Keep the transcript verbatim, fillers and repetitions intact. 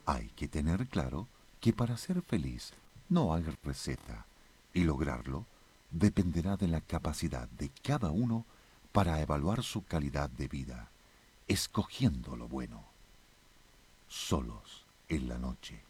Hay que tener claro que para ser feliz no hay receta y lograrlo dependerá de la capacidad de cada uno para evaluar su calidad de vida, escogiendo lo bueno. Solos en la noche.